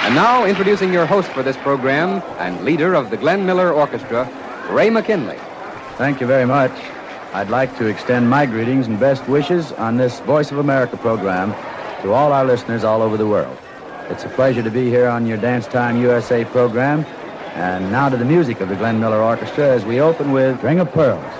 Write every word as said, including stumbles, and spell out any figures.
And now, introducing your host for this program and leader of the Glenn Miller Orchestra, Ray McKinley. Thank you very much. I'd like to extend my greetings and best wishes on this Voice of America program to all our listeners all over the world. It's a pleasure to be here on your Dance Time U S A program. And now to the music of the Glenn Miller Orchestra as we open with String of Pearls.